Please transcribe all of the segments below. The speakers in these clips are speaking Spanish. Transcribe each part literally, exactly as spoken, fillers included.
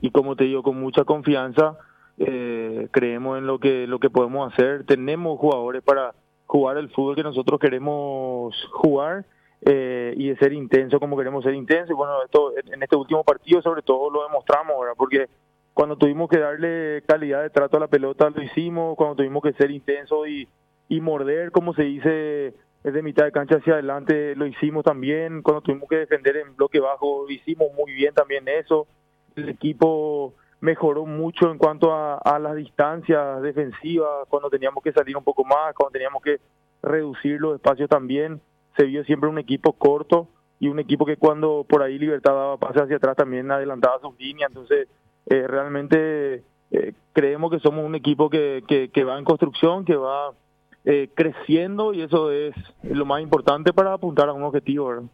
y como te digo, con mucha confianza, eh, creemos en lo que, lo que podemos hacer. Tenemos jugadores para jugar el fútbol que nosotros queremos jugar, eh, y de ser intenso como queremos ser intensos. Y bueno, esto, en este último partido sobre todo lo demostramos, ¿verdad? Porque cuando tuvimos que darle calidad de trato a la pelota lo hicimos, cuando tuvimos que ser intensos y, y morder, como se dice, desde mitad de cancha hacia adelante, lo hicimos también. Cuando tuvimos que defender en bloque bajo, hicimos muy bien también eso. El equipo mejoró mucho en cuanto a, a las distancias defensivas, cuando teníamos que salir un poco más, cuando teníamos que reducir los espacios también. Se vio siempre un equipo corto y un equipo que cuando por ahí Libertad daba pases hacia atrás también adelantaba sus líneas. Entonces, eh, realmente eh, creemos que somos un equipo que, que, que va en construcción, que va eh, creciendo, y eso es lo más importante para apuntar a un objetivo, ¿verdad?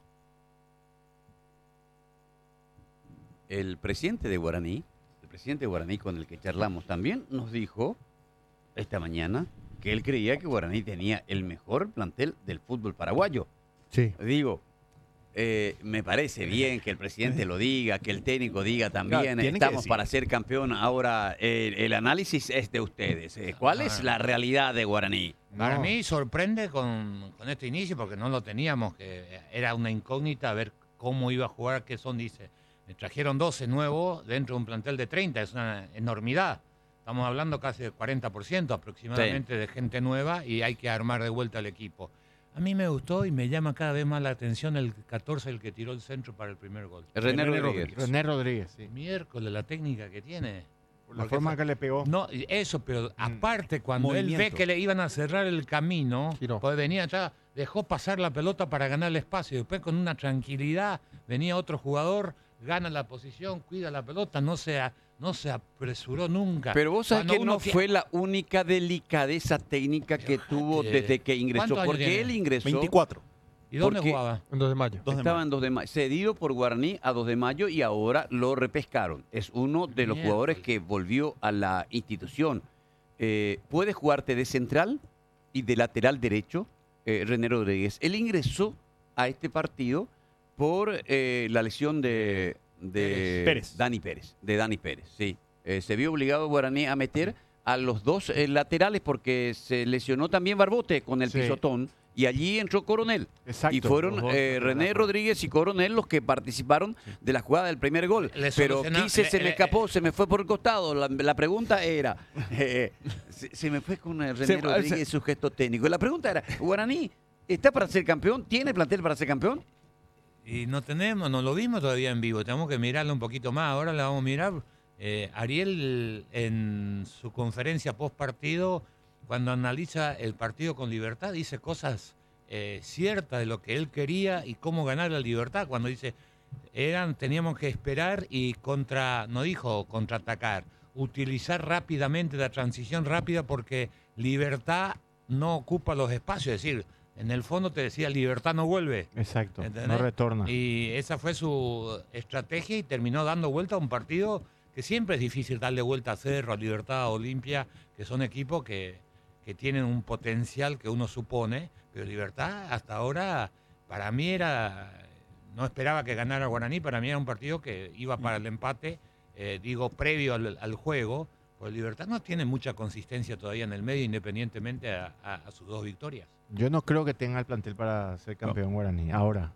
El presidente de Guaraní, el presidente de Guaraní con el que charlamos también, nos dijo esta mañana que él creía que Guaraní tenía el mejor plantel del fútbol paraguayo. Sí. Digo, eh, me parece bien que el presidente lo diga, que el técnico diga también, Claro, estamos para ser campeón. Ahora, eh, el análisis es de ustedes. Eh, ¿Cuál es la realidad de Guaraní? Para No. mí sorprende con, con este inicio, porque no lo teníamos, que era una incógnita ver cómo iba a jugar, qué son, dice. Me trajeron doce nuevos dentro de un plantel de treinta, es una enormidad. Estamos hablando casi del cuarenta por ciento aproximadamente sí. de gente nueva, y hay que armar de vuelta el equipo. A mí me gustó y me llama cada vez más la atención el catorce, el que tiró el centro para el primer gol. René, René Rodríguez. Rodríguez. René Rodríguez, sí. Miércoles, la técnica que tiene. La forma que le pegó. No, eso, pero aparte, cuando Movimiento. él ve que le iban a cerrar el camino, Giró. pues venía allá, dejó pasar la pelota para ganar el espacio. Después, con una tranquilidad, venía otro jugador, gana la posición, cuida la pelota, no se, a- no se apresuró nunca. Pero vos sabés Cuando que uno no ti- fue la única delicadeza técnica que tuvo eh, desde que ingresó, ¿cuántos años porque tiene? él ingresó, veinticuatro. ¿Y dónde porque- jugaba? En dos de mayo. dos de estaba mayo. en dos de mayo, cedido por Guaraní a dos de mayo, y ahora lo repescaron. Es uno de los Miércoles. jugadores que volvió a la institución. Eh, puede jugarte de central y de lateral derecho, eh, René Rodríguez. Él ingresó a este partido por eh, la lesión de, de Pérez. Dani Pérez, de Dani Pérez, sí. Eh, se vio obligado Guaraní a meter a los dos eh, laterales porque se lesionó también Barbote con el Sí. pisotón, y allí entró Coronel. Exacto. Y fueron Los dos eh, laterales. René Rodríguez y Coronel los que participaron de la jugada del primer gol. Le Pero soluciona- quise, le- se me le- escapó, se me fue por el costado. La, la pregunta era, eh, se, se me fue con eh, René Se- Rodríguez y su gesto técnico. La pregunta era, Guaraní, ¿está para ser campeón? ¿Tiene plantel para ser campeón? Y no tenemos, no lo vimos todavía en vivo, tenemos que mirarlo un poquito más. Ahora la vamos a mirar. Eh, Ariel, en su conferencia post partido, cuando analiza el partido con Libertad, dice cosas eh, ciertas de lo que él quería y cómo ganar la Libertad. Cuando dice, eran, teníamos que esperar y contra, no dijo contraatacar, utilizar rápidamente la transición rápida, porque Libertad no ocupa los espacios. Es decir, en el fondo te decía, Libertad no vuelve. Exacto. ¿Entendés? No retorna. Y esa fue su estrategia, y terminó dando vuelta a un partido que siempre es difícil darle vuelta a Cerro, a Libertad, a Olimpia, que son equipos que, que tienen un potencial que uno supone, pero Libertad hasta ahora, para mí era, no esperaba que ganara Guaraní, para mí era un partido que iba para el empate, eh, digo, previo al, al juego, pues Libertad no tiene mucha consistencia todavía en el medio, independientemente a, a- a sus dos victorias. Yo no creo que tenga el plantel para ser campeón Guaraní. Ahora,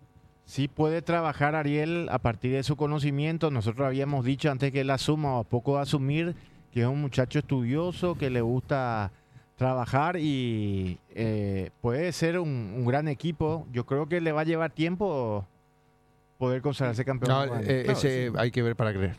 sí puede trabajar Ariel a partir de su conocimiento. Nosotros habíamos dicho antes que él asuma, o a poco de asumir, que es un muchacho estudioso, que le gusta trabajar y eh, puede ser un, un gran equipo. Yo creo que le va a llevar tiempo poder consagrarse campeón. No, Guaraní. eh, Claro, ese sí. hay que ver para creer.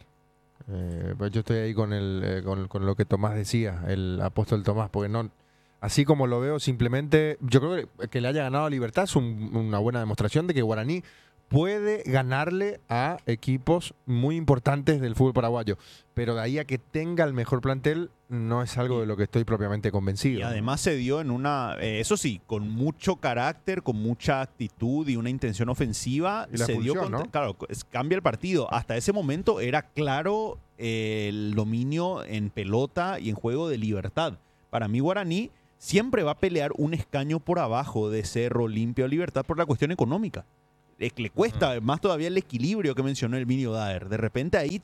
Eh, pues yo estoy ahí con el eh, con, con lo que Tomás decía, el apóstol Tomás, porque no, así como lo veo, simplemente yo creo que, que le haya ganado a Libertad es un- una buena demostración de que Guaraní puede ganarle a equipos muy importantes del fútbol paraguayo, pero de ahí a que tenga el mejor plantel no es algo de lo que estoy propiamente convencido. Y además se dio en una, eh, eso sí, con mucho carácter, con mucha actitud y una intención ofensiva. Y la se dio expulsión, contra- ¿no? Claro, es- cambia el partido. Hasta ese momento era claro eh, el dominio en pelota y en juego de Libertad. Para mí, Guaraní siempre va a pelear un escaño por abajo de Cerro, Olimpia o Libertad por la cuestión económica. Es que le cuesta más todavía el equilibrio que mencionó el Minio Daer. De repente ahí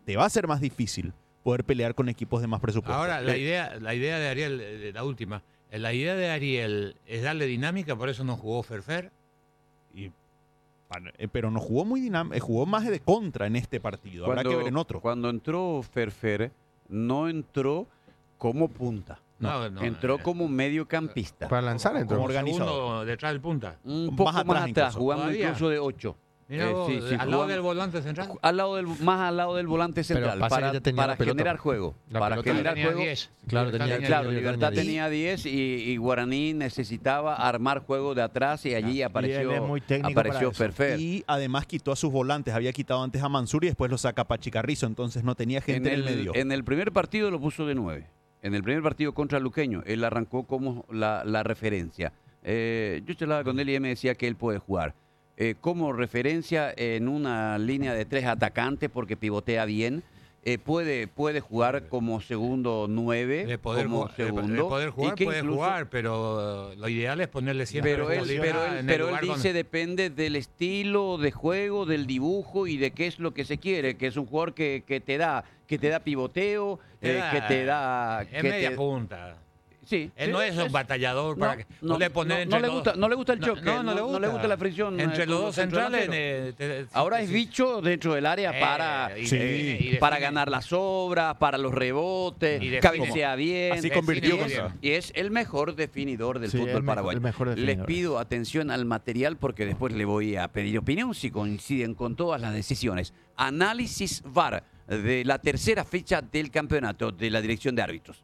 te va a ser más difícil poder pelear con equipos de más presupuesto. Ahora, la Eh, idea, la idea de Ariel, eh, la última, eh, la idea de Ariel es darle dinámica, por eso no jugó Ferfer. y- para- eh, pero no jugó muy dinámico, jugó más de contra en este partido. Habrá que ver en otro. Cuando entró Ferfer, no entró como punta. No, no, entró eh, como mediocampista. Para lanzar Como entró. organizador. segundo detrás del punta. Un más poco atrás más atrás, incluso. jugando Todavía. incluso de ocho. Mira Eh, vos, sí, sí, al lado jugando- del volante central. Al lado del, más al lado del volante central, pasa que para, ya tenía para la pelota. generar juego. La para pelota generar tenía juego. diez. Claro, Libertad tenía- Claro, Libertad Libertad tenía tenía diez y, y Guaraní necesitaba armar juego de atrás y allí apareció, él es muy técnico apareció para eso. Ferfer. Y además quitó a sus volantes. Había quitado antes a Mansur y después lo saca Pachi Carrizo. Entonces no tenía gente en el, medio. en el primer partido lo puso de nueve. En el primer partido contra Luqueño, él arrancó como la, la referencia. Eh, yo charlaba con él y él me decía que él puede jugar eh, como referencia en una línea de tres atacantes porque pivotea bien. Eh, puede, puede jugar como segundo nueve, De poder, como jugar, de- segundo. de poder y jugar, que puede incluso- jugar, pero lo ideal es ponerle siempre Pero él, responsabilidad pero él, en el pero él lugar dice donde- depende del estilo de juego, del dibujo y de qué es lo que se quiere, que es un jugador que, que te da, que te da pivoteo, Te eh, da- que te da, es que media te- punta. sí, Él sí, no es un batallador para que no, le poner no, entre no le los gusta, dos. no le gusta el choque, No, no, le gusta. no le gusta la fricción Entre eh, los con dos centrales. centrodelanteros. eh, te- Ahora sí, es sí. bicho dentro del área Eh, para, y eh, sí, y para define- ganar las obras, para los rebotes, Y define. cabecea bien. Así Define convirtió muy y es, bien. y es el mejor definidor del Sí, fútbol el mejor- paraguayo. el mejor Les definidor. pido atención al material porque después le voy a pedir opinión si coinciden con todas las decisiones. Análisis V A R de la tercera fecha del campeonato de la dirección de árbitros.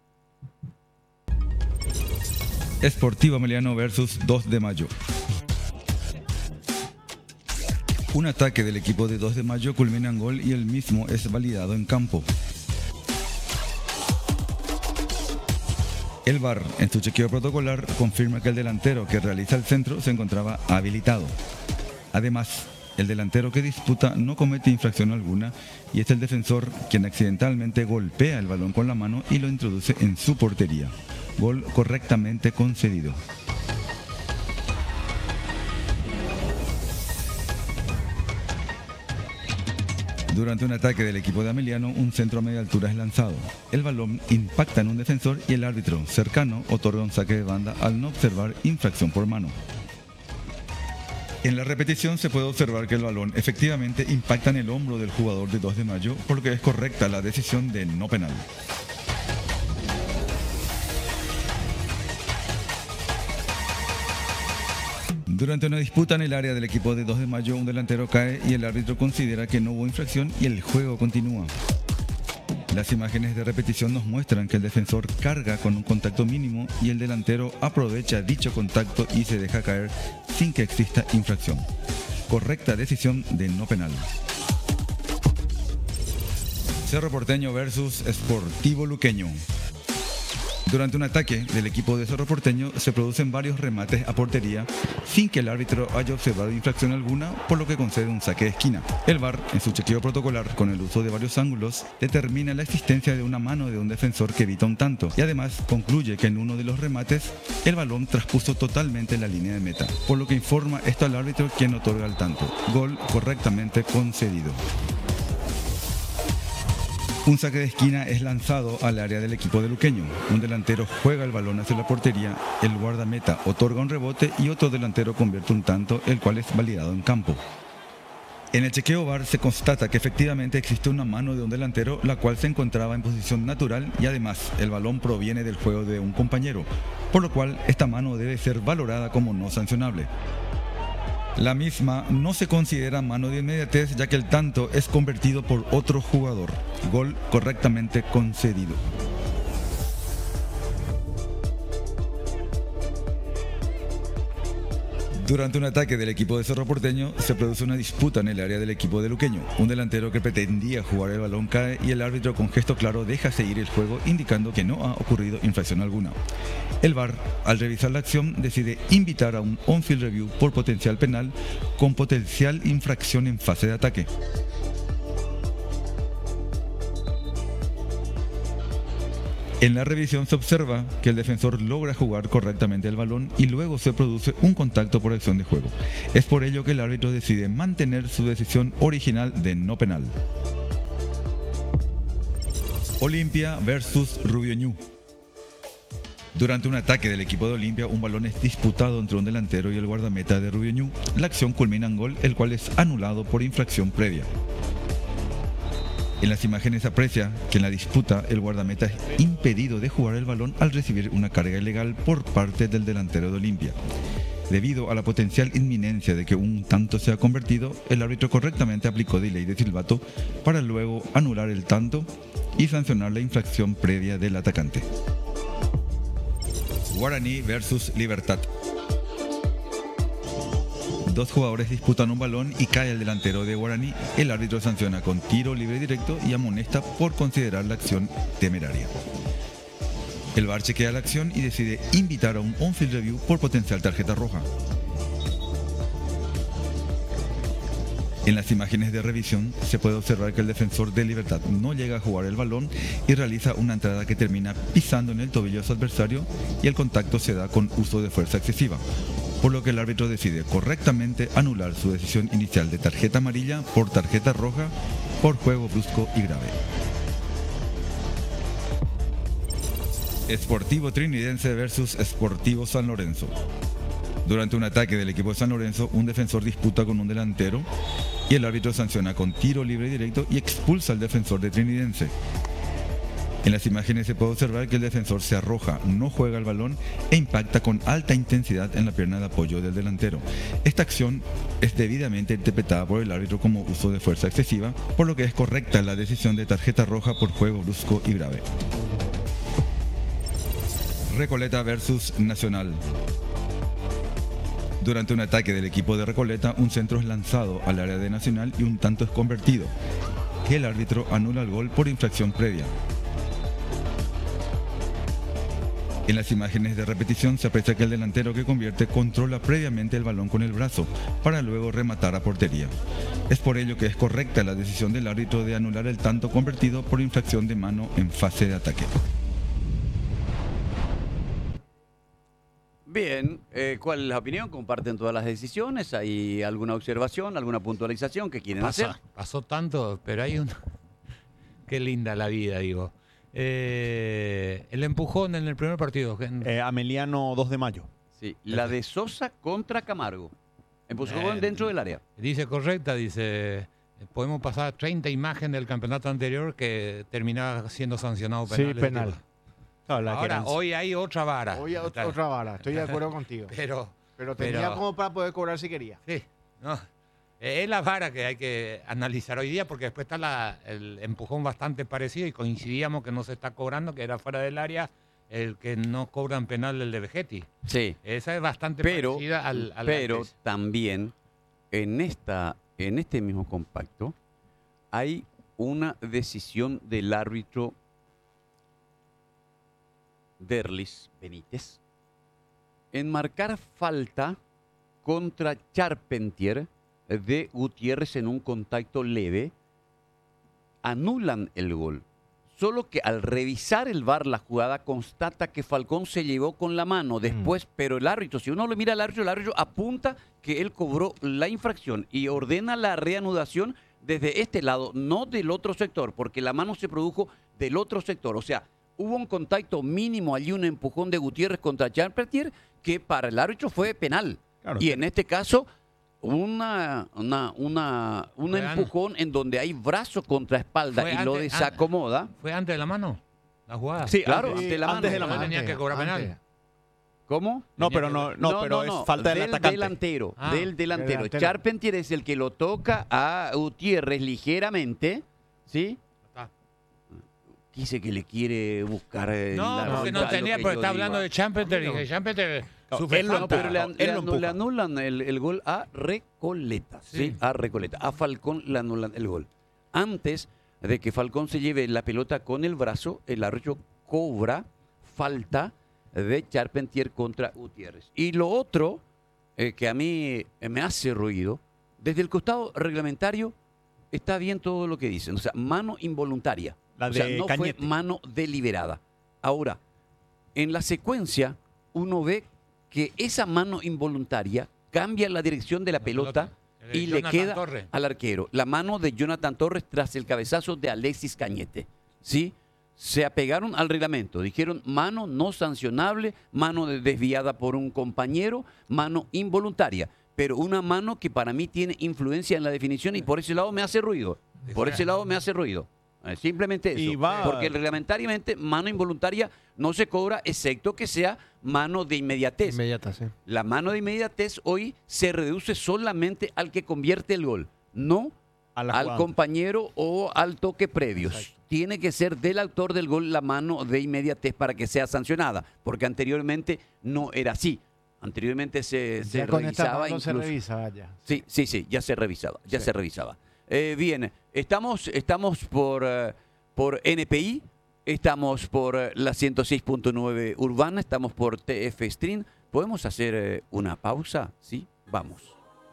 Sportivo Ameliano versus dos de mayo. Un ataque del equipo de dos de mayo culmina en gol y el mismo es validado en campo. El V A R, en su chequeo protocolar, confirma que el delantero que realiza el centro se encontraba habilitado. Además, el delantero que disputa no comete infracción alguna y es el defensor quien accidentalmente golpea el balón con la mano y lo introduce en su portería. Gol correctamente concedido. Durante un ataque del equipo de Ameliano, un centro a media altura es lanzado. El balón impacta en un defensor y el árbitro cercano otorga un saque de banda al no observar infracción por mano. En la repetición se puede observar que el balón efectivamente impacta en el hombro del jugador de dos de mayo, por lo que es correcta la decisión de no penal. Durante una disputa en el área del equipo de dos de mayo, un delantero cae y el árbitro considera que no hubo infracción y el juego continúa. Las imágenes de repetición nos muestran que el defensor carga con un contacto mínimo y el delantero aprovecha dicho contacto y se deja caer sin que exista infracción. Correcta decisión de no penal. Cerro Porteño versus Sportivo Luqueño. Durante un ataque del equipo de Cerro Porteño se producen varios remates a portería sin que el árbitro haya observado infracción alguna, por lo que concede un saque de esquina. El V A R, en su chequeo protocolar con el uso de varios ángulos, determina la existencia de una mano de un defensor que evita un tanto y además concluye que en uno de los remates el balón traspuso totalmente la línea de meta, por lo que informa esto al árbitro quien otorga el tanto. Gol correctamente concedido. Un saque de esquina es lanzado al área del equipo de Luqueño. Un delantero juega el balón hacia la portería, el guardameta otorga un rebote y otro delantero convierte un tanto, el cual es validado en campo. En el chequeo V A R se constata que efectivamente existe una mano de un delantero, la cual se encontraba en posición natural y además el balón proviene del juego de un compañero, por lo cual esta mano debe ser valorada como no sancionable. La misma no se considera mano de inmediatez ya que el tanto es convertido por otro jugador. Gol correctamente concedido. Durante un ataque del equipo de Cerro Porteño se produce una disputa en el área del equipo de Luqueño. Un delantero que pretendía jugar el balón cae y el árbitro con gesto claro deja seguir el juego indicando que no ha ocurrido infracción alguna. El V A R, al revisar la acción, decide invitar a un on-field review por potencial penal con potencial infracción en fase de ataque. En la revisión se observa que el defensor logra jugar correctamente el balón y luego se produce un contacto por acción de juego. Es por ello que el árbitro decide mantener su decisión original de no penal. Olimpia versus Rubio Ñu. Durante un ataque del equipo de Olimpia, un balón es disputado entre un delantero y el guardameta de Rubio Ñu. La acción culmina en gol, el cual es anulado por infracción previa. En las imágenes se aprecia que en la disputa el guardameta es impedido de jugar el balón al recibir una carga ilegal por parte del delantero de Olimpia. Debido a la potencial inminencia de que un tanto sea convertido, el árbitro correctamente aplicó delay de silbato para luego anular el tanto y sancionar la infracción previa del atacante. Guaraní versus Libertad. Dos jugadores disputan un balón y cae el delantero de Guaraní. El árbitro sanciona con tiro libre directo y amonesta por considerar la acción temeraria. El V A R chequea la acción y decide invitar a un on-field review por potencial tarjeta roja. En las imágenes de revisión se puede observar que el defensor de Libertad no llega a jugar el balón y realiza una entrada que termina pisando en el tobillo de su adversario y el contacto se da con uso de fuerza excesiva, por lo que el árbitro decide correctamente anular su decisión inicial de tarjeta amarilla por tarjeta roja por juego brusco y grave. Sportivo Trinidense versus Sportivo San Lorenzo. Durante un ataque del equipo de San Lorenzo, un defensor disputa con un delantero y el árbitro sanciona con tiro libre directo y expulsa al defensor de Trinidense. En las imágenes se puede observar que el defensor se arroja, no juega el balón e impacta con alta intensidad en la pierna de apoyo del delantero. Esta acción es debidamente interpretada por el árbitro como uso de fuerza excesiva, por lo que es correcta la decisión de tarjeta roja por juego brusco y grave. Recoleta versus Nacional. Durante un ataque del equipo de Recoleta, un centro es lanzado al área de Nacional y un tanto es convertido. El árbitro anula el gol por infracción previa. En las imágenes de repetición se aprecia que el delantero que convierte controla previamente el balón con el brazo para luego rematar a portería. Es por ello que es correcta la decisión del árbitro de anular el tanto convertido por infracción de mano en fase de ataque. Bien, eh, ¿cuál es la opinión? ¿Comparten todas las decisiones? ¿Hay alguna observación, alguna puntualización que quieren Pasa- hacer? Pasó tanto, pero hay un... Qué linda la vida, digo. Eh, el empujón en el primer partido. que- Eh, Ameliano dos de mayo. Sí, la de Sosa contra Camargo. Empujón Bien. dentro del área. Dice correcta, dice... Podemos pasar treinta imágenes del campeonato anterior que terminaba siendo sancionado penal. Sí, penal. Claro, la que Ahora, eran- hoy hay otra vara. Hoy ot- Está- otra vara, estoy de acuerdo contigo. Pero, Pero tenía pero- como para poder cobrar si quería. sí, no. Eh, Es la vara que hay que analizar hoy día porque después está la- el empujón bastante parecido y coincidíamos que no se está cobrando, que era fuera del área, el que no cobran penal el de Vegetti. Sí, Esa es bastante pero, parecida al, al pero antes. también en, esta, en este mismo compacto hay una decisión del árbitro Derlis Benítez en marcar falta contra Charpentier de Gutiérrez en un contacto leve, anulan el gol. Solo que al revisar el V A R la jugada constata que Falcón se llevó con la mano después, mm. pero el árbitro, si uno lo mira al árbitro, el árbitro apunta que él cobró la infracción y ordena la reanudación desde este lado, no del otro sector, porque la mano se produjo del otro sector. O sea, hubo un contacto mínimo allí, un empujón de Gutiérrez contra Charpentier, que para el árbitro fue penal. Claro, y sí. en este caso, una, una, una, un Fue empujón en donde hay brazo contra espalda Fue y lo antes- desacomoda. ¿Fue antes de la mano? La jugada. Sí, claro, antes- ante la antes mano. de la No mano. tenía que cobrar penal. Antes. ¿Cómo? No, Tenía pero que- no, no, pero es falta del, del atacante. delantero, Ah. del delantero. Del delantero. Charpentier es el que lo toca a Gutiérrez ligeramente, ¿sí? Está. Dice que le quiere buscar eh, No, la porque ruta, no lo tenía, que porque yo está digo. hablando de Champeter. Y dije, Champeter Claro, sufre él lo No, falta. pero le, empuja, an- él le lo anu- empuja. le anulan el, el gol a Recoleta, ¿sí? Sí. A Recoleta. A Falcón le anulan el gol. Antes de que Falcón se lleve la pelota con el brazo, el árbitro cobra falta de Charpentier contra Gutiérrez. Y lo otro eh, que a mí eh, me hace ruido, desde el costado reglamentario está bien todo lo que dicen. O sea, mano involuntaria. La o sea, de no Cañete. fue mano deliberada. Ahora, en la secuencia, uno ve que esa mano involuntaria cambia la dirección de la, La pelota, pelota. y Eh, le Jonathan queda Torres. al arquero. La mano de Jonathan Torres tras el cabezazo de Alexis Cañete. ¿Sí? se apegaron al reglamento. Dijeron mano no sancionable, mano de- desviada por un compañero, mano involuntaria. Pero una mano que para mí tiene influencia en la definición y por ese lado me hace ruido. Por ese lado me hace ruido. Eh, Simplemente eso. Y va- Porque reglamentariamente mano involuntaria no se cobra excepto que sea mano de inmediatez. Inmediata, sí. La mano de inmediatez hoy se reduce solamente al que convierte el gol, no A la al jugada. compañero o al toque previos. Exacto. Tiene que ser del autor del gol la mano de inmediatez para que sea sancionada, porque anteriormente no era así. Anteriormente se, se Ya con esta revisaba mano se incluso. revisaba ya. Sí, sí, sí, ya se revisaba, ya Sí. se revisaba. Eh, bien, estamos, estamos por, eh, por N P I, estamos por eh, la ciento seis punto nueve Urbana, estamos por T F Stream. ¿Podemos hacer eh, una pausa? Sí, vamos.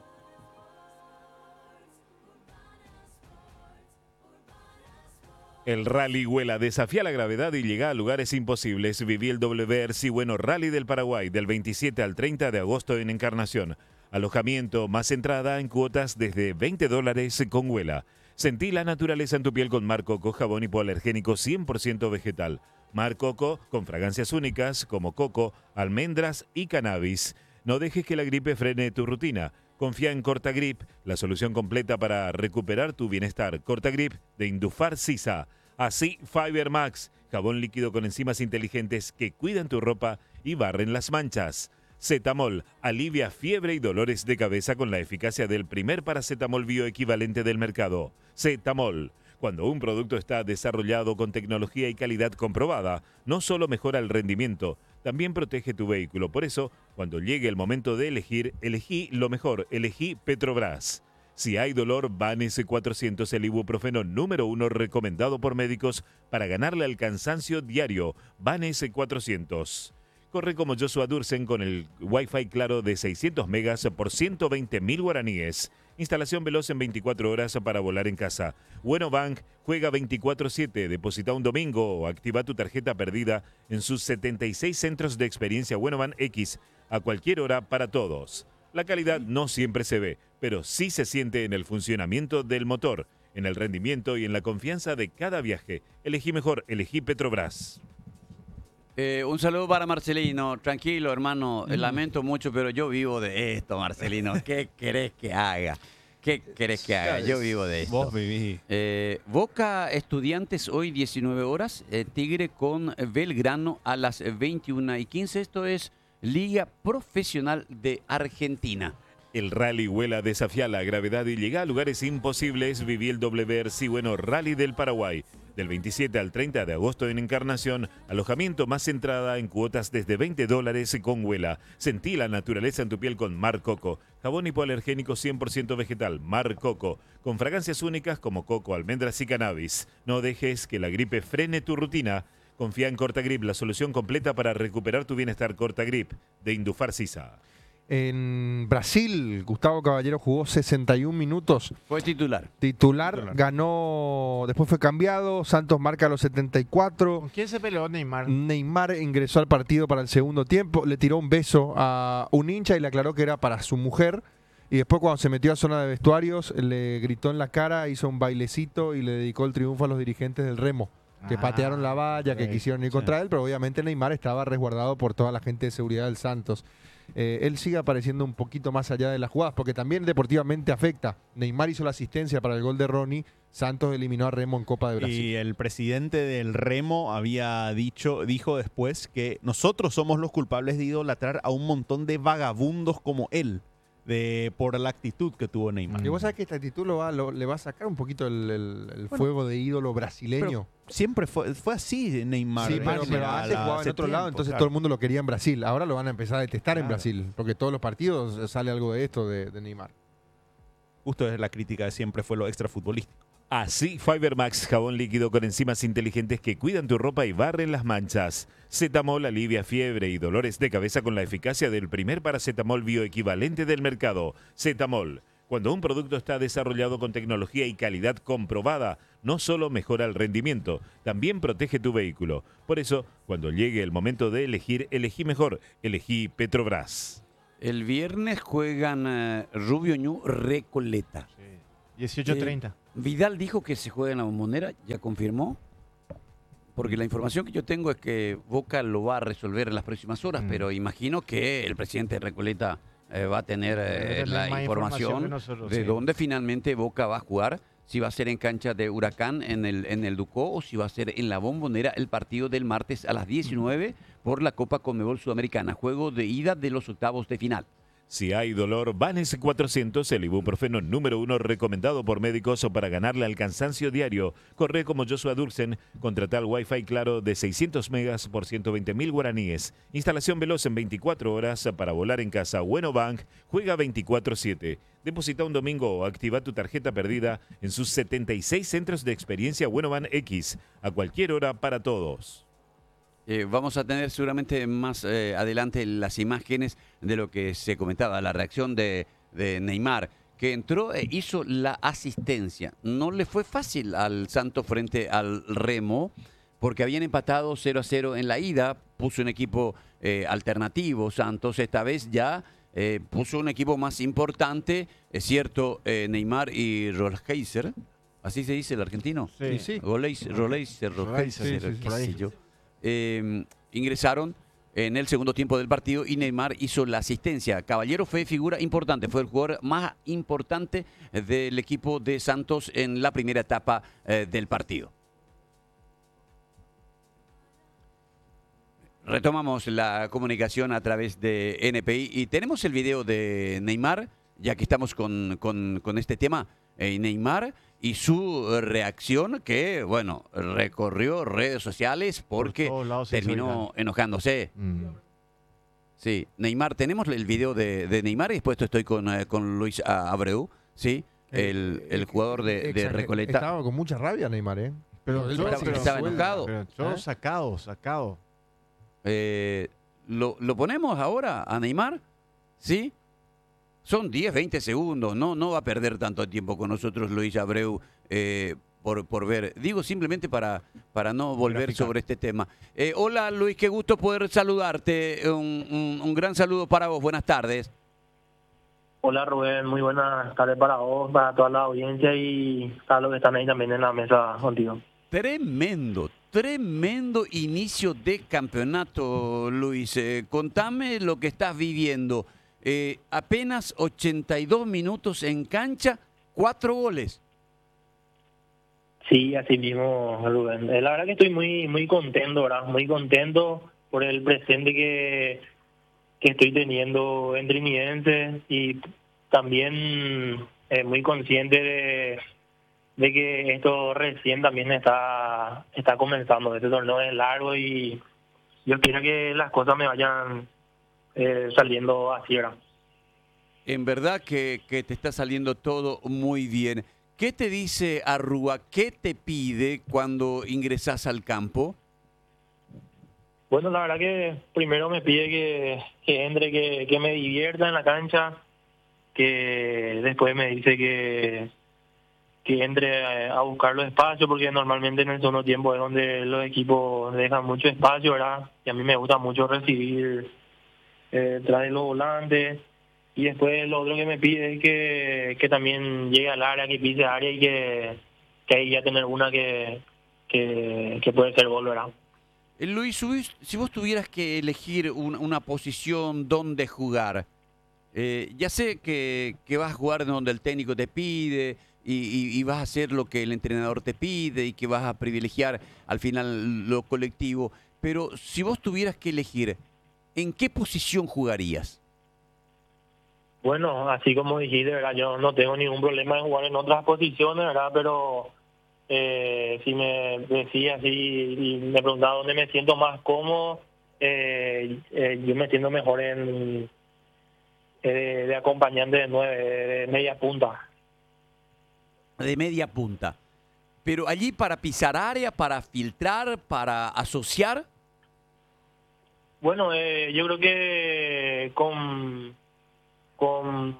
El Rally Huela desafía la gravedad y llega a lugares imposibles. Viví el W R C Bueno Rally del Paraguay del veintisiete al treinta de agosto en Encarnación. Alojamiento más entrada en cuotas desde veinte dólares con Huela. Sentí la naturaleza en tu piel con Mar Coco, jabón hipoalergénico cien por ciento vegetal. Mar Coco con fragancias únicas como coco, almendras y cannabis. No dejes que la gripe frene tu rutina. Confía en Cortagrip, la solución completa para recuperar tu bienestar. Cortagrip de Indufar Sisa. Así Fiber Max, jabón líquido con enzimas inteligentes que cuidan tu ropa y barren las manchas. Cetamol, alivia fiebre y dolores de cabeza con la eficacia del primer paracetamol bioequivalente del mercado. Cetamol. Cuando un producto está desarrollado con tecnología y calidad comprobada, no solo mejora el rendimiento, también protege tu vehículo. Por eso, cuando llegue el momento de elegir, elegí lo mejor, elegí Petrobras. Si hay dolor, Vanes cuatrocientos, el ibuprofeno número uno recomendado por médicos para ganarle al cansancio diario. Vanes cuatrocientos. Corre como Joshua Dursen con el Wi-Fi claro de seiscientos megas por ciento veinte mil guaraníes. Instalación veloz en veinticuatro horas para volar en casa. Bueno Bank juega veinticuatro siete. Deposita un domingo o activa tu tarjeta perdida en sus setenta y seis centros de experiencia Bueno Bank X a cualquier hora para todos. La calidad no siempre se ve, pero sí se siente en el funcionamiento del motor, en el rendimiento y en la confianza de cada viaje. Elegí mejor, elegí Petrobras. Eh, un saludo para Marcelino. Tranquilo, hermano. Eh, Lamento mucho, pero yo vivo de esto, Marcelino. ¿Qué querés que haga? ¿Qué querés que haga? Yo vivo de esto. Vos vivís. Eh, Boca Estudiantes hoy diecinueve horas. eh, Tigre con Belgrano a las veintiuna y quince. Esto es Liga Profesional de Argentina. El Rally Huela desafía la gravedad y llega a lugares imposibles. Viví el W R C Bueno Rally del Paraguay. Del veintisiete al treinta de agosto en Encarnación, alojamiento más entrada en cuotas desde veinte dólares con Huela. Sentí la naturaleza en tu piel con Mar Coco. Jabón hipoalergénico cien por ciento vegetal, Mar Coco. Con fragancias únicas como coco, almendras y cannabis. No dejes que la gripe frene tu rutina. Confía en Cortagrip, la solución completa para recuperar tu bienestar. Cortagrip, de Indufar Sisa. En Brasil, Gustavo Caballero jugó sesenta y un minutos. Fue titular. Titular, Titular. ganó, después fue cambiado, Santos marca los setenta y cuatro. ¿Con quién se peleó Neymar? Neymar ingresó al partido para el segundo tiempo, le tiró un beso a un hincha y le aclaró que era para su mujer. Y después cuando se metió a zona de vestuarios, le gritó en la cara, hizo un bailecito y le dedicó el triunfo a los dirigentes del Remo, que Ah, patearon la valla, que ok, quisieron ir sí. contra él, pero obviamente Neymar estaba resguardado por toda la gente de seguridad del Santos. Eh, él sigue apareciendo un poquito más allá de las jugadas, porque también deportivamente afecta. Neymar hizo la asistencia para el gol de Ronnie, Santos eliminó a Remo en Copa de Brasil. Y el presidente del Remo había dicho, dijo después que nosotros somos los culpables de idolatrar a un montón de vagabundos como él, de por la actitud que tuvo Neymar. Y vos sabés que esta actitud lo va, lo- le va a sacar un poquito el, el- el fuego de ídolo brasileño. Siempre fue, fue así Neymar. Sí, ¿eh? pero, pero A antes la- jugaba en hace otro lado, tiempo, entonces claro. todo el mundo lo quería en Brasil. Ahora lo van a empezar a detestar en Claro. Brasil, porque todos los partidos sale algo de esto de, de Neymar. Justo es la crítica de siempre fue lo extrafutbolístico. Así, Fibermax, jabón líquido con enzimas inteligentes que cuidan tu ropa y barren las manchas. Cetamol alivia fiebre y dolores de cabeza con la eficacia del primer paracetamol bioequivalente del mercado. Cetamol. Cuando un producto está desarrollado con tecnología y calidad comprobada, no solo mejora el rendimiento, también protege tu vehículo. Por eso, cuando llegue el momento de elegir, elegí mejor, elegí Petrobras. El viernes juegan eh, Rubio Ñu Recoleta. dieciocho treinta. Vidal dijo que se juega en la Bombonera, ¿ya confirmó? Porque la información que yo tengo es que Boca lo va a resolver en las próximas horas, Mm. pero imagino que el presidente de Recoleta eh, va a tener eh, Debe tener la más información, información que nosotros, de sí. dónde finalmente Boca va a jugar, si va a ser en cancha de Huracán en el, en el Ducó o si va a ser en la Bombonera el partido del martes a las diecinueve por la Copa Conmebol Sudamericana, juego de ida de los octavos de final. Si hay dolor, Vanes cuatrocientos, el ibuprofeno número uno recomendado por médicos para ganarle al cansancio diario. Corre como Joshua Dursen, contrata el Wi-Fi claro de seiscientos megas por ciento veinte mil guaraníes. Instalación veloz en veinticuatro horas para volar en casa. Bueno Bank juega veinticuatro siete. Deposita un domingo o activa tu tarjeta perdida en sus setenta y seis centros de experiencia Bueno Bank X. A cualquier hora para todos. Eh, vamos a tener seguramente más eh, adelante las imágenes de lo que se comentaba, la reacción de, de Neymar, que entró e hizo la asistencia. No le fue fácil al Santos frente al Remo, porque habían empatado cero a cero en la ida, puso un equipo eh, alternativo Santos, esta vez ya eh, puso un equipo más importante, es cierto, eh, Neymar y Rolheiser, así se dice el argentino. Sí, sí. Rolheiser, Rolheiser, Rolheiser, Sí, sí, sí, qué por ahí. sé yo. Eh, ingresaron en el segundo tiempo del partido y Neymar hizo la asistencia. Caballero fue figura importante, fue el jugador más importante del equipo de Santos en la primera etapa eh, del partido. Retomamos la comunicación a través de N P I y tenemos el video de Neymar, ya que estamos con, con, con este tema, eh, Neymar y su reacción que, bueno, recorrió redes sociales porque todos lados se hizo terminó enojándose. Mm. Sí, Neymar, tenemos el video de, de Neymar y después estoy con, eh, con Luis ah, Abreu, ¿sí? El, el jugador de, de Exager- Recoleta. Estaba con mucha rabia Neymar, ¿eh? Pero Él todo- parece que pero- estaba suelta. enojado. Pero todo ¿Eh? sacado, sacado. Eh, ¿lo, ¿Lo ponemos ahora a Neymar? ¿Sí? Son diez, veinte segundos, no, no va a perder tanto tiempo con nosotros Luis Abreu eh, por, por ver. Digo simplemente para, para no volver Graficar. sobre este tema. Eh, hola Luis, qué gusto poder saludarte. Un, un- un gran saludo para vos, buenas tardes. Hola Rubén, muy buenas tardes para vos, para toda la audiencia y a los que están ahí también en la mesa contigo. Tremendo, tremendo inicio de campeonato, Luis. Eh, contame lo que estás viviendo. Eh, apenas ochenta y dos minutos en cancha, cuatro goles. Sí, así mismo Rubén. Eh, La verdad que estoy muy muy contento, ¿verdad? Muy contento por el presente que, que estoy teniendo en Trinidense y también eh, muy consciente de, de que esto recién también está, está comenzando. Este torneo es largo y yo quiero que las cosas me vayan eh, saliendo así, ¿verdad? En verdad que, que te está saliendo todo muy bien. ¿Qué te dice Arrúa? ¿Qué te pide cuando ingresas al campo? Bueno, la verdad que primero me pide que, que entre, que, que me divierta en la cancha, que después me dice que, que entre a, a buscar los espacios, porque normalmente en el segundo tiempo es donde los equipos dejan mucho espacio, ¿verdad? Y a mí me gusta mucho recibir eh, tras de los volantes. Y después lo otro que me pide es que, que también llegue al área, que pise área y que, que ahí ya tener una que, que, que puede ser gol, ¿verdad? Eh, Luis, si vos- si vos tuvieras que elegir un- una posición donde jugar, eh, ya sé que, que vas a jugar donde el técnico te pide y, y- y vas a hacer lo que el entrenador te pide y que vas a privilegiar al final lo colectivo, pero si vos tuvieras que elegir, ¿en qué posición jugarías? Bueno, así como dijiste, ¿verdad? Yo no tengo ningún problema en jugar en otras posiciones, ¿verdad? Pero eh, si me decía así y me preguntaba dónde me siento más cómodo, eh, eh, yo me siento mejor en eh, de, de acompañante de nueve, de, de media punta. De media punta. Pero allí para pisar área, para filtrar, para asociar. Bueno, eh, yo creo que con, con,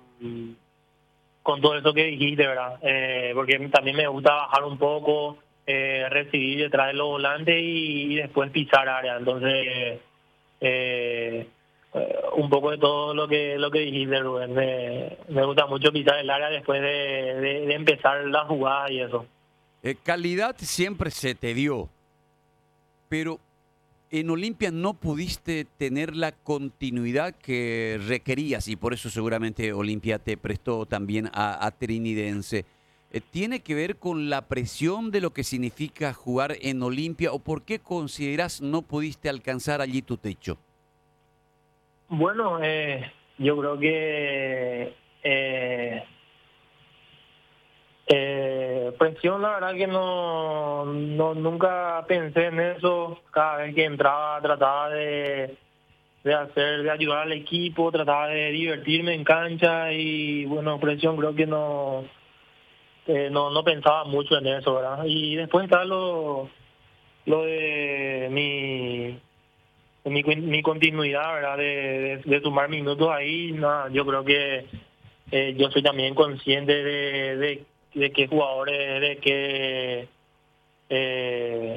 con todo eso que dijiste, ¿verdad? Eh, porque también me gusta bajar un poco, eh, recibir detrás de los volantes y, y después pisar área. Entonces, eh, eh, un poco de todo lo que lo que dijiste, Rubén. Me, me gusta mucho pisar el área después de, de, de empezar la jugada y eso. Eh, calidad siempre se te dio. pero en Olimpia no pudiste tener la continuidad que requerías y por eso seguramente Olimpia te prestó también a, a Trinidense. Eh, ¿Tiene que ver con la presión de lo que significa jugar en Olimpia o por qué consideras no pudiste alcanzar allí tu techo? Bueno, eh, yo creo que eh, eh, presión, la verdad que no, no nunca pensé en eso. Cada vez que entraba trataba de, de hacer, de ayudar al equipo, trataba de divertirme en cancha y bueno, presión creo que no, eh, no, no pensaba mucho en eso, ¿verdad? Y después está lo, lo de mi Mi, mi continuidad, ¿verdad? De, de, de sumar minutos ahí, no, yo creo que eh, yo soy también consciente de, de, de qué jugadores, de qué eh,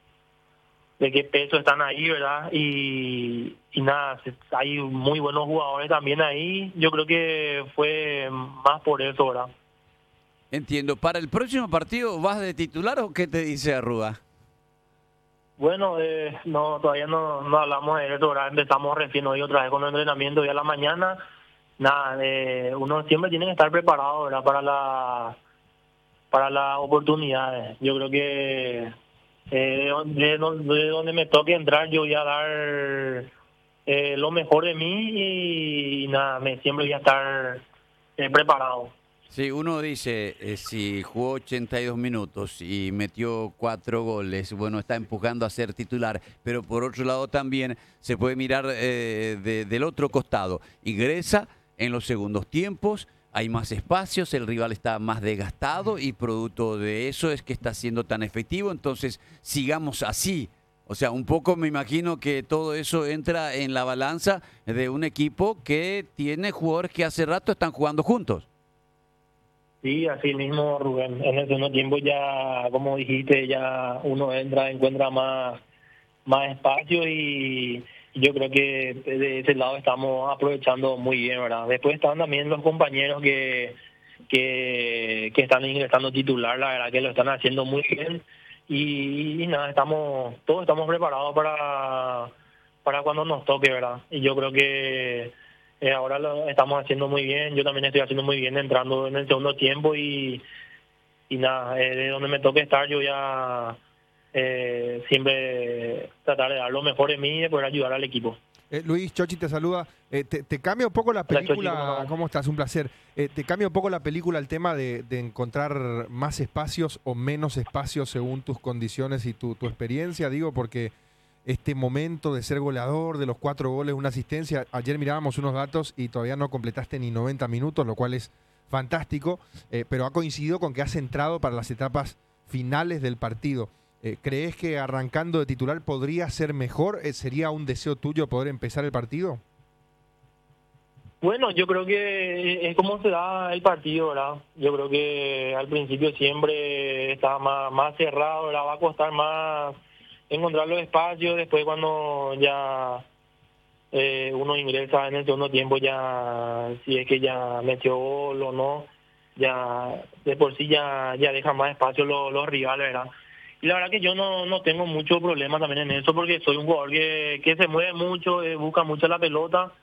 de qué peso están ahí, ¿verdad? Y, y nada, hay muy buenos jugadores también ahí. Yo creo que fue más por eso, ¿verdad? Entiendo. ¿Para el próximo partido vas de titular o qué te dice Arruga? Bueno, eh, no, todavía no, no hablamos de eso, ¿verdad? Empezamos recién hoy otra vez con el entrenamiento hoy a la mañana. Nada, eh, uno siempre tiene que estar preparado, ¿verdad? Para la, para las oportunidades. Yo creo que eh, de, donde, de donde me toque entrar yo voy a dar eh, lo mejor de mí y, y nada, me, siempre voy a estar eh, preparado. Sí, uno dice, eh, si jugó ochenta y dos minutos y metió cuatro goles, bueno, está empujando a ser titular, pero por otro lado también se puede mirar eh, de, del otro costado. Ingresa en los segundos tiempos, hay más espacios, el rival está más desgastado y producto de eso es que está siendo tan efectivo, entonces sigamos así. O sea, un poco me imagino que todo eso entra en la balanza de un equipo que tiene jugadores que hace rato están jugando juntos. Sí, así mismo, Rubén. En el segundo tiempo ya, como dijiste, ya uno entra, encuentra más, más espacio y yo creo que de ese lado estamos aprovechando muy bien, ¿verdad? Después están también los compañeros que, que, que están ingresando titular, la verdad que lo están haciendo muy bien y, y nada, estamos, todos estamos preparados para, para cuando nos toque, ¿verdad? Y yo creo que Eh, ahora lo estamos haciendo muy bien, yo también estoy haciendo muy bien entrando en el segundo tiempo y, y nada, eh, de donde me toque estar yo ya eh, siempre tratar de dar lo mejor de mí y de poder ayudar al equipo. Eh, Luis, Chochi te saluda. Eh, te, te cambia un poco la película. Hola, Chochi, ¿cómo estás? Un placer. Eh, te cambia un poco la película el tema de, de encontrar más espacios o menos espacios según tus condiciones y tu, tu experiencia, digo, porque este momento de ser goleador, de los cuatro goles, una asistencia. Ayer mirábamos unos datos y todavía no completaste ni noventa minutos, lo cual es fantástico, eh, pero ha coincidido con que has entrado para las etapas finales del partido. Eh, ¿Crees que arrancando de titular podría ser mejor? Eh, ¿Sería un deseo tuyo poder empezar el partido? Bueno, yo creo que es como se da el partido, ¿verdad? Yo creo que al principio siempre está más, más cerrado, ¿verdad? Va a costar más encontrar los espacios, después cuando ya eh, uno ingresa en el segundo tiempo, ya si es que ya metió gol o no, ya de por sí ya, ya deja más espacio los, los rivales, ¿verdad? Y la verdad que yo no, no tengo mucho problema también en eso porque soy un jugador que, que se mueve mucho, eh, busca mucho la pelota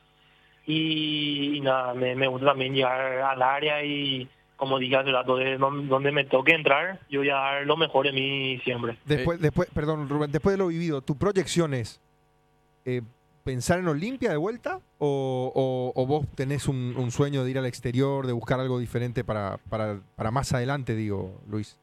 y, y nada, me, me gusta también llegar al área y como dije hace rato, de donde me toque entrar, yo voy a dar lo mejor de mí siempre. Después, Eh. después, perdón, Rubén, después de lo vivido, ¿tu proyección es eh, pensar en Olimpia de vuelta o, o, o vos tenés un, un sueño de ir al exterior, de buscar algo diferente para, para, para más adelante, digo, Luis?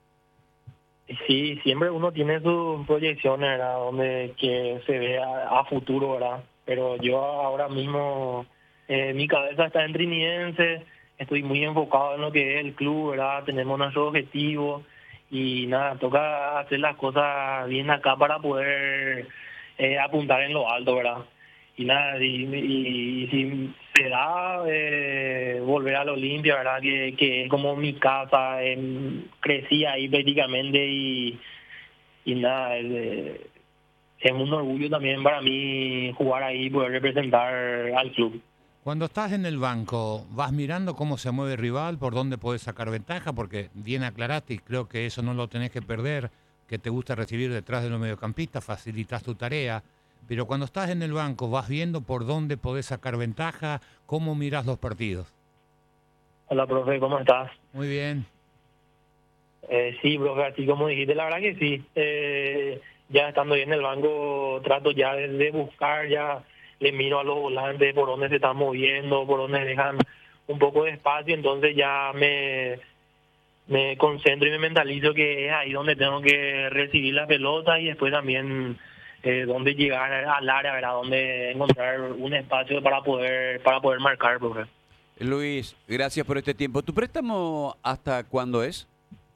Sí, siempre uno tiene sus proyecciones, ¿verdad? Donde que se ve a, a futuro, ¿verdad? Pero yo ahora mismo, eh, mi cabeza está en Trinidense, estoy muy enfocado en lo que es el club, ¿verdad? Tenemos nuestro objetivo y nada, toca hacer las cosas bien acá para poder eh, apuntar en lo alto, ¿verdad? Y nada, y, y, y si se da eh, volver a la Olimpia, ¿verdad? Que, que es como mi casa, eh, crecí ahí prácticamente y, y nada, eh, es un orgullo también para mí jugar ahí y poder representar al club. Cuando estás en el banco, ¿vas mirando cómo se mueve el rival, por dónde podés sacar ventaja? Porque bien aclaraste y creo que eso no lo tenés que perder. que te gusta recibir detrás de los mediocampistas, facilitas tu tarea, pero cuando estás en el banco vas viendo por dónde podés sacar ventaja, cómo mirás los partidos. Hola, profe, ¿cómo estás? Muy bien. Eh, sí, profe, así como dijiste, la verdad que sí. Eh, ya estando ahí en el banco, trato ya de, de buscar, ya le miro a los volantes por dónde se están moviendo, por dónde dejan un poco de espacio, entonces ya me, me concentro y me mentalizo que es ahí donde tengo que recibir la pelota y después también eh, dónde llegar al área, ¿verdad? Dónde encontrar un espacio para poder para poder marcar, profe. Luis, gracias por este tiempo. ¿Tu préstamo hasta cuándo es?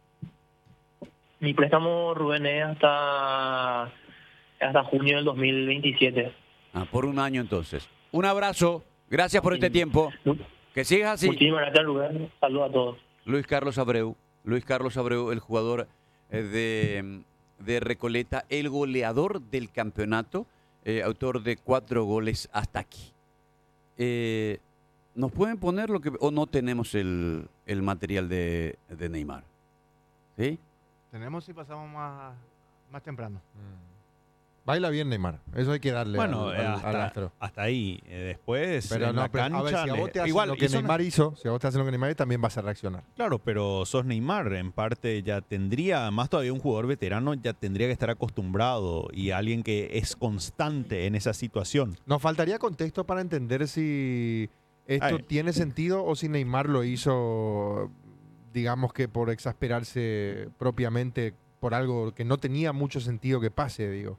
Mi préstamo, Rubén, es hasta, hasta junio del dos mil veintisiete. Ah, por un año entonces. Un abrazo, gracias por Sí. este tiempo. Que sigas así. Muchísimas gracias, Rubén. Saludos a todos. Luis Carlos Abreu, Luis Carlos Abreu, el jugador eh, de, de Recoleta, el goleador del campeonato, eh, autor de cuatro goles hasta aquí. Eh, ¿Nos pueden poner lo que o no tenemos el, el material de, de Neymar? ¿Sí? Tenemos si pasamos más, más temprano. Baila bien Neymar, eso hay que darle Bueno, al, eh, al- al hasta, astro. hasta ahí. Eh, después, Pero en no, la pero, a ver, cancha... si a vos le- te hacen igual, lo que hizo una- Neymar hizo, si a vos te hacen lo que Neymar hizo, también vas a reaccionar. Claro, pero sos Neymar, en parte ya tendría, más todavía un jugador veterano ya tendría que estar acostumbrado y alguien que es constante en esa situación. Nos faltaría contexto para entender si esto Ay. tiene sentido o si Neymar lo hizo, digamos que por exasperarse propiamente por algo que no tenía mucho sentido que pase, digo.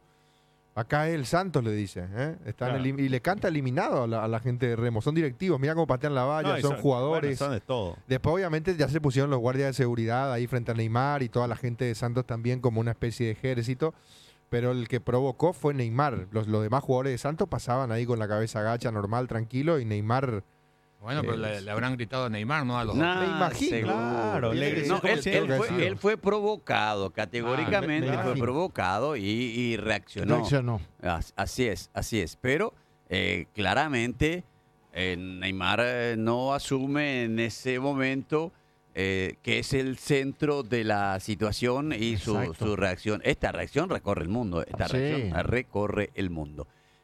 Acá es el Santos, le dice, ¿eh? Están Claro. elim- y le canta eliminado a la, a la gente de Remo. Son directivos, mira cómo patean la valla, No, y son, jugadores. bueno, son de todo. Después, obviamente, ya se pusieron los guardias de seguridad ahí frente a Neymar y toda la gente de Santos también como una especie de ejército. Pero el que provocó fue Neymar. Los, los demás jugadores de Santos pasaban ahí con la cabeza gacha, normal, tranquilo, y Neymar... Bueno, pero Eh, le, le habrán gritado a Neymar, ¿no? A los Nah, Me imagino. seguro. Claro, Tiene le- que ser No, como él, tiene él que fue, ser. él fue provocado, categóricamente me fue imagino. provocado y, y reaccionó. Reaccionó. As- Así es, así es. Pero eh, claramente eh, Neymar eh, no asume en ese momento eh, que es el centro de la situación y su, Exacto. su reacción. Esta reacción recorre el mundo. Esta Sí. reacción recorre el mundo.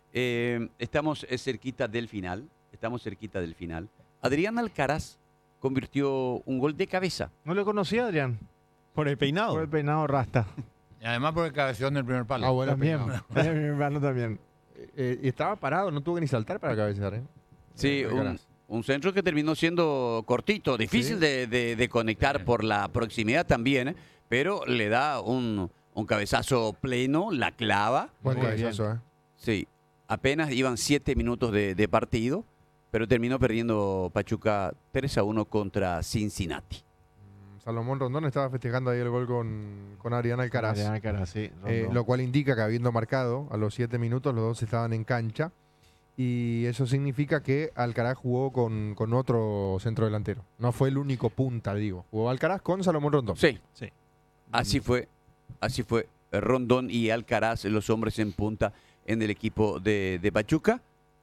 Eh, estamos eh, cerquita del final. Estamos cerquita del final. Adrián Alcaraz convirtió un gol de cabeza. No lo conocía, Adrián, Por el peinado. por el peinado rasta. Y además porque cabeció en el primer palo. Ah, bueno, También. peinado. Mi hermano también. Eh, y estaba parado, no tuvo que ni saltar para cabecear, ¿eh? Sí, Eh, un, Alcaraz. un centro que terminó siendo cortito, difícil Sí. de, de- de conectar por la proximidad también, ¿eh? Pero le da un, un cabezazo pleno, la clava. Buen Muy cabezazo, ¿eh? Sí, apenas iban siete minutos de, de partido, pero terminó perdiendo Pachuca tres a uno contra Cincinnati. Salomón Rondón estaba festejando ahí el gol con, con Adrián Alcaraz. Adrián Alcaraz, sí. Eh, Rondón. lo cual indica que habiendo marcado a los siete minutos, los dos estaban en cancha. Y eso significa que Alcaraz jugó con, con otro centro delantero. No fue el único punta, digo. Jugó Alcaraz con Salomón Rondón. Sí, Sí. así fue, así fue. Rondón y Alcaraz, los hombres en punta en el equipo de, de Pachuca.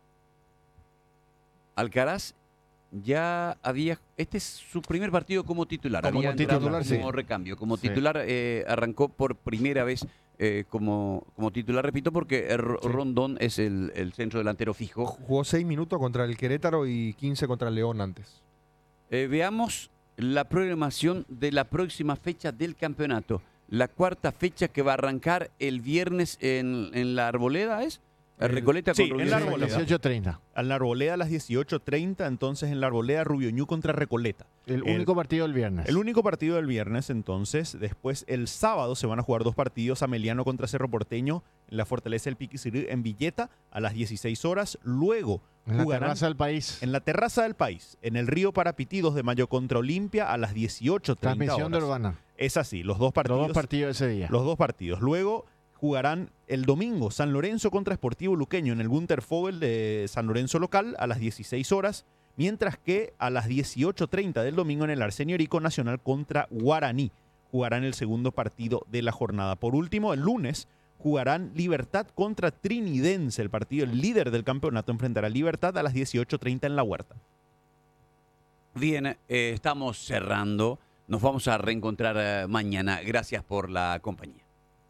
Alcaraz ya había, este es su primer partido como titular. Como había entrado titular, como sí. recambio. Como Sí. titular eh, arrancó por primera vez eh, como, como titular, repito, porque eh, Ro- Sí. Rondón es el, el centro delantero fijo. Jugó seis minutos contra el Querétaro y quince contra el León antes. Eh, veamos la programación de la próxima fecha del campeonato. La cuarta fecha que va a arrancar el viernes en, en la Arboleda, ¿es? El- Recoleta sí, con en Rubio la Ñu. Arboleda. dieciocho treinta. A la Arboleda a las dieciocho treinta, entonces en la Arboleda Rubio Ñu contra Recoleta. El, El- único partido del viernes. El único partido del viernes, entonces, después el sábado se van a jugar dos partidos, Ameliano contra Cerro Porteño en la Fortaleza del Piquisirí en Villeta a las dieciséis horas. Luego en la jugarán terraza del país. en la Terraza del País, en el Río Parapití, dos de mayo contra Olimpia a las dieciocho treinta Transmisión de horas. Urbana. Es así, los dos Los partidos. dos partidos ese día. Los dos partidos. Luego jugarán el domingo San Lorenzo contra Sportivo Luqueño en el Gunter Fogel de San Lorenzo local a las dieciséis horas, mientras que a las dieciocho treinta del domingo en el Arsenio Rico Nacional contra Guaraní jugarán el segundo partido de la jornada. Por último, el lunes jugarán Libertad contra Trinidense, el partido, el líder del campeonato, enfrentará a Libertad a las dieciocho treinta en La Huerta. Bien, eh, estamos cerrando. Nos vamos a reencontrar eh, mañana. Gracias por la compañía.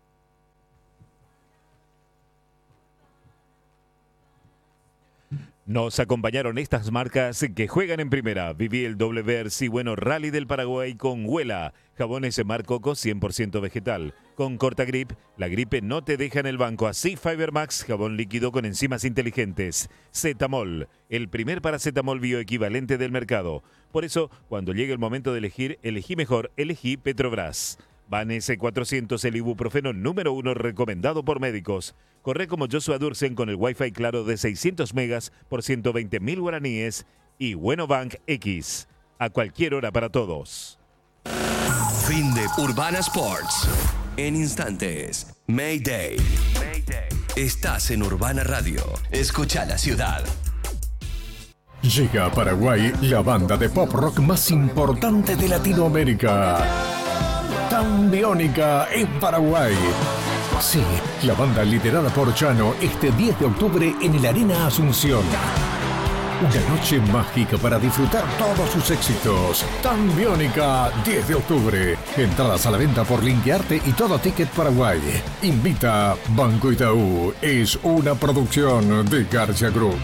Nos acompañaron estas marcas que juegan en primera. Viví el W R C Bueno Rally del Paraguay con Huela. Jabones Mar Coco cien por ciento vegetal. Con Cortagrip, la gripe no te deja en el banco. Así Fiber Max, jabón líquido con enzimas inteligentes. Zetamol, el primer paracetamol bioequivalente del mercado. Por eso, cuando llegue el momento de elegir, elegí mejor, elegí Petrobras. Ban S cuatrocientos, el ibuprofeno número uno recomendado por médicos. Corre como Joshua Dursen con el Wi-Fi claro de seiscientos megas por ciento veinte mil guaraníes. Y Bueno Bank X, a cualquier hora para todos. Fin de Urbana Sports. En instantes, Mayday. Mayday. Estás en Urbana Radio. Escucha la ciudad. Llega a Paraguay la banda de pop rock más importante de Latinoamérica. Tambiónica en Paraguay. Sí, la banda liderada por Chano este diez de octubre en el Arena Asunción. Una noche mágica para disfrutar todos sus éxitos. Tambiónica, diez de octubre. Entradas a la venta por Linkearte y Todo Ticket Paraguay. Invita Banco Itaú. Es una producción de García Group.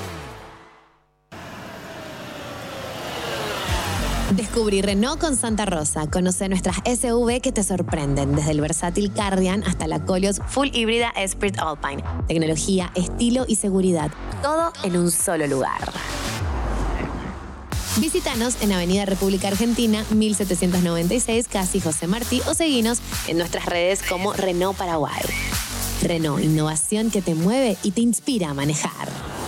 Descubrí Renault con Santa Rosa. Conoce nuestras S U V que te sorprenden, desde el versátil Cardian hasta la Koleos Full Híbrida Esprit Alpine. Tecnología, estilo y seguridad, todo en un solo lugar. Visítanos en Avenida República Argentina, mil setecientos noventa y seis, casi José Martí, o seguinos en nuestras redes como Renault Paraguay. Renault, innovación que te mueve y te inspira a manejar.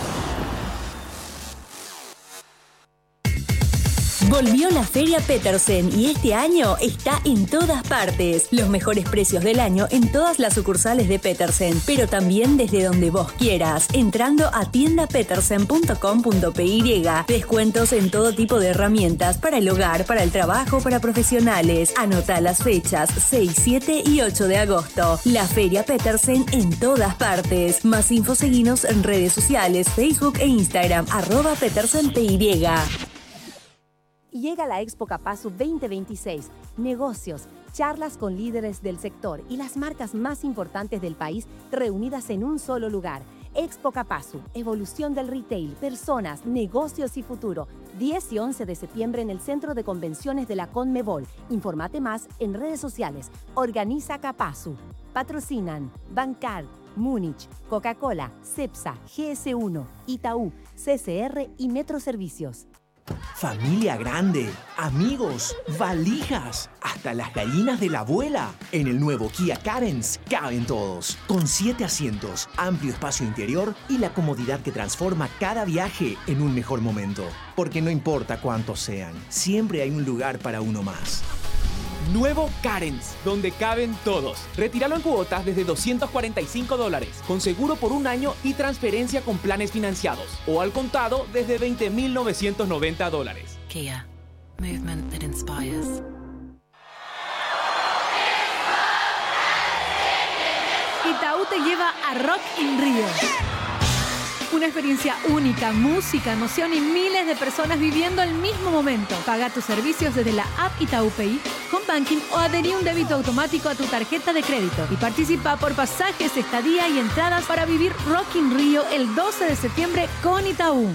Volvió la Feria Petersen y este año está en todas partes. Los mejores precios del año en todas las sucursales de Petersen, pero también desde donde vos quieras, entrando a tienda petersen punto com punto p y. Descuentos en todo tipo de herramientas para el hogar, para el trabajo, para profesionales. Anota las fechas seis, siete y ocho de agosto. La Feria Petersen en todas partes. Más info seguinos en redes sociales, Facebook e Instagram, arroba Petersen P Y. Llega la Expo Capasu veinte veintiséis. Negocios, charlas con líderes del sector y las marcas más importantes del país reunidas en un solo lugar. Expo Capasu, evolución del retail, personas, negocios y futuro. diez y once de septiembre en el Centro de Convenciones de la Conmebol. Informate más en redes sociales. Organiza Capasu. Patrocinan Bancar, Múnich, Coca-Cola, Cepsa, G S uno, Itaú, C C R y Metro Servicios. Familia grande, amigos, valijas, hasta las gallinas de la abuela. En el nuevo Kia Carens caben todos, con siete asientos, amplio espacio interior y la comodidad que transforma cada viaje en un mejor momento. Porque no importa cuántos sean, siempre hay un lugar para uno más. Nuevo Carens, donde caben todos. Retíralo en cuotas desde doscientos cuarenta y cinco dólares, con seguro por un año y transferencia con planes financiados. O al contado desde veinte mil novecientos noventa dólares. Kia, movement that inspires. Itaú te lleva a Rock in Rio. Una experiencia única, música, emoción y miles de personas viviendo el mismo momento. Paga tus servicios desde la app Itaú Pay, Home Banking o adherí un débito automático a tu tarjeta de crédito. Y participa por pasajes, estadía y entradas para vivir Rock in Rio el doce de septiembre con Itaú.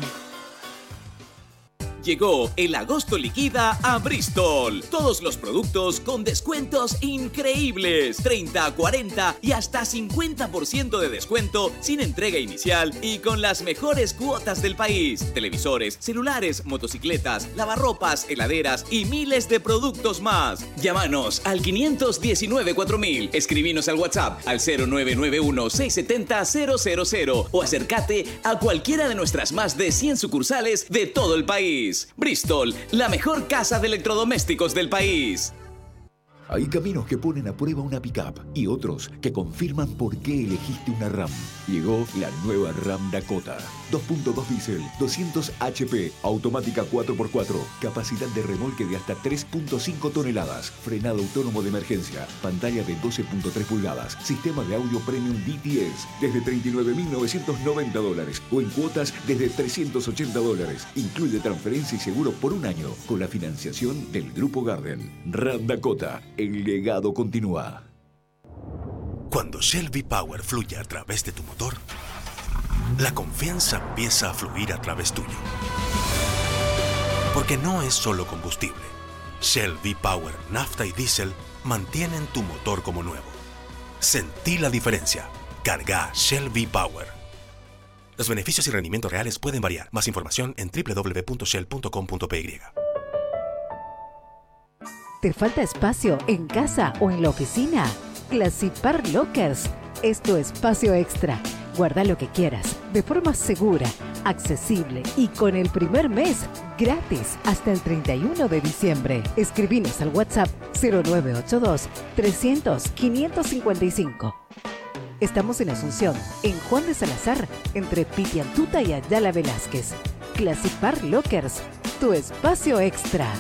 Llegó el agosto liquida a Bristol. Todos los productos con descuentos increíbles. treinta, cuarenta y hasta cincuenta por ciento de descuento sin entrega inicial y con las mejores cuotas del país. Televisores, celulares, motocicletas, lavarropas, heladeras y miles de productos más. Llámanos al quinientos diecinueve cuatro mil. Escribinos al WhatsApp al cero nueve nueve uno seis siete cero cero cero cero o acércate a cualquiera de nuestras más de cien sucursales de todo el país. Bristol, la mejor casa de electrodomésticos del país. Hay caminos que ponen a prueba una pickup y otros que confirman por qué elegiste una RAM. Llegó la nueva RAM Dakota. dos punto dos diésel, doscientos H P, automática cuatro por cuatro, capacidad de remolque de hasta tres punto cinco toneladas, frenado autónomo de emergencia, pantalla de doce punto tres pulgadas, sistema de audio premium D T S, desde treinta y nueve mil novecientos noventa dólares o en cuotas desde trescientos ochenta dólares. Incluye transferencia y seguro por un año con la financiación del Grupo Garden. RAM Dakota. El legado continúa. Cuando Shell V-Power fluye a través de tu motor, la confianza empieza a fluir a través tuyo. Porque no es solo combustible. Shell V-Power, nafta y diésel mantienen tu motor como nuevo. Sentí la diferencia. Carga Shell V-Power. Los beneficios y rendimientos reales pueden variar. Más información en doble u doble u doble u punto shell punto com punto p y. ¿Te falta espacio en casa o en la oficina? Classipar Lockers es tu espacio extra. Guarda lo que quieras de forma segura, accesible y con el primer mes gratis hasta el treinta y uno de diciembre. Escribinos al WhatsApp cero nueve ocho dos, trescientos, quinientos cincuenta y cinco. Estamos en Asunción, en Juan de Salazar, entre Pitiantuta y Ayala Velázquez. Classipar Lockers, tu espacio extra.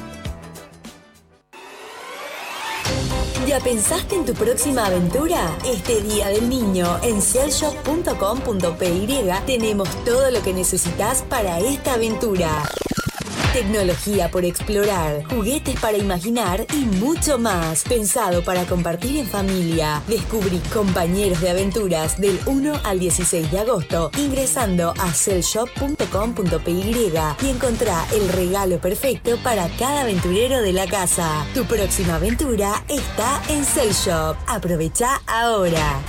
¿Ya pensaste en tu próxima aventura? Este Día del Niño en cell shop punto com punto p y tenemos todo lo que necesitas para esta aventura. Tecnología por explorar, juguetes para imaginar y mucho más. Pensado para compartir en familia. Descubrí compañeros de aventuras del uno al dieciséis de agosto ingresando a cell shop punto com punto p y y encontrá el regalo perfecto para cada aventurero de la casa. Tu próxima aventura está en Cell Shop. Aprovecha ahora.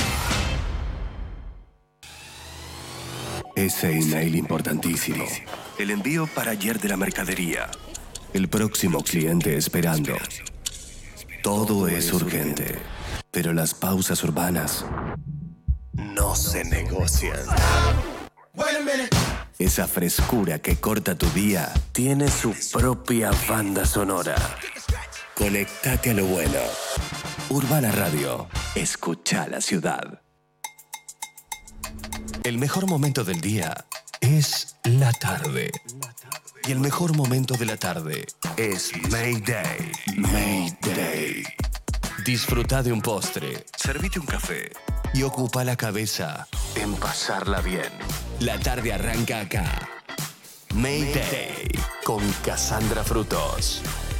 Ese email importantísimo. El envío para ayer de la mercadería. El próximo cliente esperando. Todo es urgente, pero las pausas urbanas no se negocian. Esa frescura que corta tu día tiene su propia banda sonora. Conectate a lo bueno. Urbana Radio. Escucha la ciudad. El mejor momento del día es la tarde. Y el mejor momento de la tarde es Mayday. Mayday. Disfruta de un postre, servite un café y ocupa la cabeza en pasarla bien. La tarde arranca acá. Mayday con Cassandra Frutos.